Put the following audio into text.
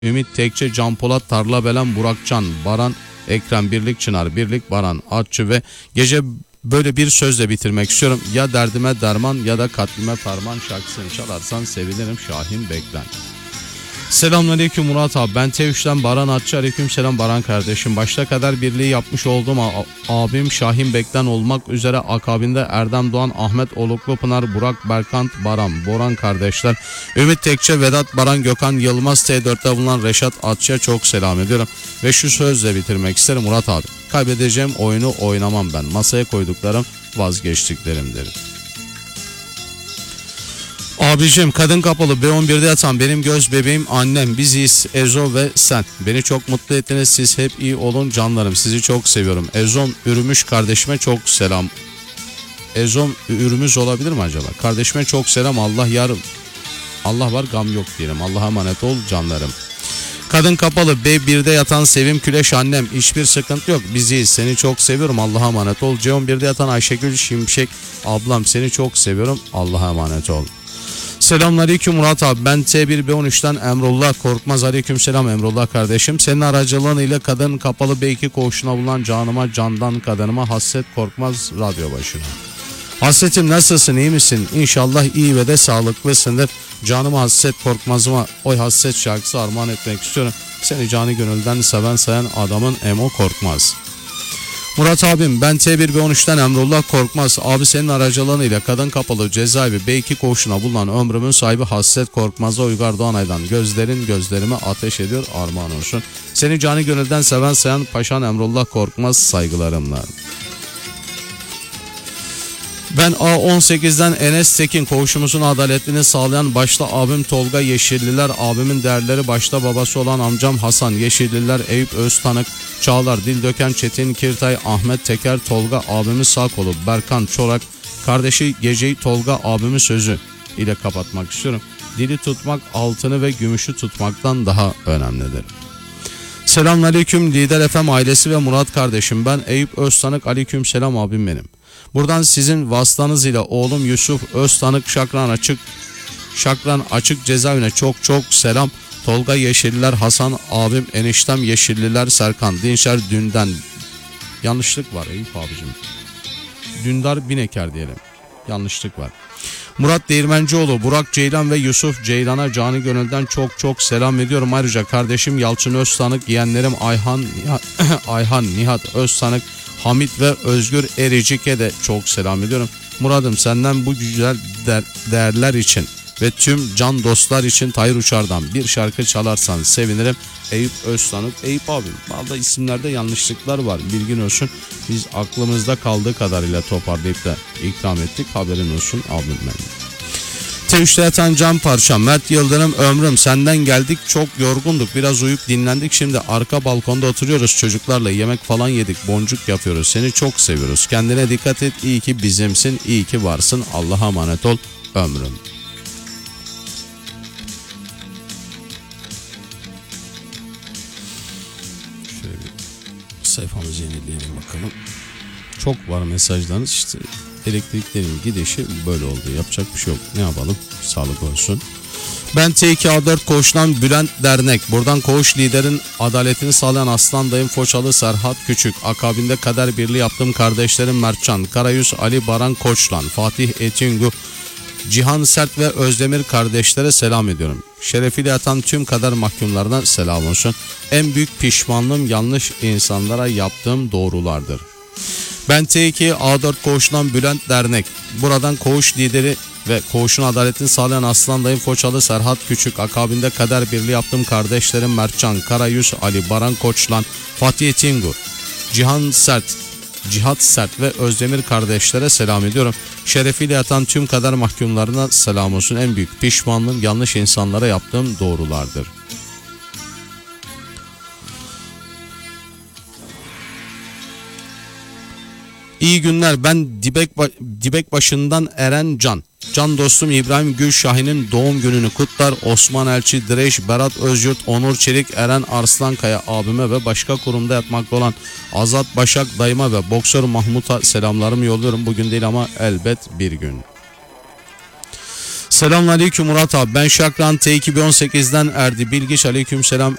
Ümit Tekçe, Can Polat, Tarla Belen, Burakcan, Baran, Ekrem, Birlik Çınar, Birlik Baran, Atçı ve gece böyle bir sözle bitirmek istiyorum. Ya derdime derman ya da katlime ferman şarkısını çalarsan sevinirim. Şahin Beklen. Selamünaleyküm Murat abi, ben T3'ten Baran Atçı. Aleyküm selam Baran kardeşim. Başta kadar birliği yapmış olduğum abim Şahin Beklen olmak üzere akabinde Erdem Doğan, Ahmet Oluklupınar, Burak Berkant, Baran, Boran kardeşler, Ümit Tekçe, Vedat Baran, Gökhan Yılmaz, T4'te bulunan Reşat Atçı'ya çok selam ediyorum. Ve şu sözle bitirmek isterim Murat abi. Kaybedeceğim oyunu oynamam ben. Masaya koyduklarım vazgeçtiklerimdir. Abicim, kadın kapalı B11'de yatan benim göz bebeğim annem, biziz Ezo ve sen. Beni çok mutlu ettiniz, siz hep iyi olun canlarım, sizi çok seviyorum. Ezom Ürümüş kardeşime çok selam. Ezom Ürümüz olabilir mi acaba? Kardeşime çok selam, Allah yarım. Allah var gam yok diyelim. Allah'a emanet ol canlarım. Kadın kapalı B1'de yatan Sevim Küleş annem, hiçbir sıkıntı yok, biziz, seni çok seviyorum, Allah'a emanet ol. C11'de yatan Ayşegül Şimşek ablam, seni çok seviyorum, Allah'a emanet ol. Selamünaleyküm Murat abi, ben T1B13'ten Emrullah Korkmaz. Aleykümselam Emrullah kardeşim. Senin aracılığın ile kadın kapalı B2 koğuşuna bulunan canıma, candan kadınıma Hasret Korkmaz radyo başına. Hasretim, nasılsın, iyi misin? İnşallah iyi ve de sağlıklısındır. Canıma Hasret Korkmaz'ıma Oy Hasret şarkısı armağan etmek istiyorum. Seni canı gönülden seven sayan adamın Emo Korkmaz. Murat abim, ben T1B13'ten Emrullah Korkmaz. Abi, senin aracılığıyla kadın kapalı cezaevi B2 koğuşuna bulunan ömrümün sahibi Hasret Korkmaz'a Uygar Doğanay'dan gözlerin gözlerime ateş ediyor, armağan olsun. Seni canı gönülden seven sayan Paşan Emrullah Korkmaz, saygılarımla. Ben A18'den Enes Tekin, koğuşumuzun adaletini sağlayan başta abim Tolga Yeşilliler, abimin değerleri başta babası olan amcam Hasan Yeşilliler, Eyüp Öztanık, Çağlar Dildöken, Çetin Kirtay, Ahmet Teker, Tolga abimin sağ kolu Berkan Çorak, kardeşi Geceyi Tolga abimin sözü ile kapatmak istiyorum. Dili tutmak altını ve gümüşü tutmaktan daha önemlidir. Selamünaleyküm Lider FM ailesi ve Murat kardeşim, ben Eyüp Öztanık. Aleyküm selam abim benim. Buradan sizin vasıtanız ile oğlum Yusuf Öztanık Şakran Açık cezaevine çok çok selam. Tolga Yeşilliler, Hasan abim, eniştem Yeşilliler, Serkan Dinşer Dünden. Yanlışlık var Eyüp abicim. Dündar Bineker diyelim. Yanlışlık var. Murat Değirmencioğlu, Burak Ceylan ve Yusuf Ceylan'a canı gönülden çok çok selam ediyorum. Ayrıca kardeşim Yalçın Öztanık, yeğenlerim Ayhan Nihat Öztanık, Hamit ve Özgür Ericik'e de çok selam ediyorum. Murat'ım, senden bu güzel değerler için ve tüm can dostlar için Tayyip Uçar'dan bir şarkı çalarsan sevinirim. Eyüp Öztanık. Eyüp abim, vallahi isimlerde yanlışlıklar var, bilgin olsun. Biz aklımızda kaldığı kadarıyla toparlayıp da ikram ettik, haberin olsun abim benim. T3'te yatan can parçam Mert Yıldırım, ömrüm senden geldik, çok yorgunduk, biraz uyuyup dinlendik, şimdi arka balkonda oturuyoruz çocuklarla, yemek falan yedik, boncuk yapıyoruz, seni çok seviyoruz, kendine dikkat et, iyi ki bizimsin, iyi ki varsın, Allah'a emanet ol ömrüm. Şöyle bir sayfamızı yenileyelim bakalım. Çok var mesajlarınız, işte elektriklerin gidişi böyle oldu, yapacak bir şey yok, ne yapalım, sağlık olsun. Ben T2A4 koğuştan Bülent Dernek, buradan koğuş liderin adaletini sağlayan Aslan dayım Foçalı Serhat Küçük, akabinde kader birliği yaptığım kardeşlerim Mertcan Karayüz, Ali Baran Koçlan, Fatih Etingu, Cihan Sert ve Özdemir kardeşlere selam ediyorum. Şerefiyle yatan tüm kader mahkumlarına selam olsun. En büyük pişmanlığım yanlış insanlara yaptığım doğrulardır. Ben T2 A4 koğuşundan Bülent Dernek, buradan koğuş lideri ve koğuşun adaletini sağlayan Aslan dayım Foçalı Serhat Küçük, akabinde kader birliği yaptığım kardeşlerim Mertcan Karayüz, Ali Baran Koçlan, Fatih Tingu, Cihat Sert ve Özdemir kardeşlere selam ediyorum. Şerefiyle yatan tüm kader mahkumlarına selam olsun. En büyük pişmanlığım yanlış insanlara yaptığım doğrulardır. İyi günler, ben Dibek başından Eren Can. Can dostum İbrahim Gülşahin'in doğum gününü kutlar. Osman Elçi Direş, Berat Özyurt, Onur Çelik, Eren Arslankaya abime ve başka kurumda yatmakta olan Azat Başak dayıma ve boksör Mahmut'a selamlarımı yolluyorum. Bugün değil ama elbet bir gün. Selamünaleyküm Murat abi. Ben Şakran T2018'den Erdi Bilgiç. Aleykümselam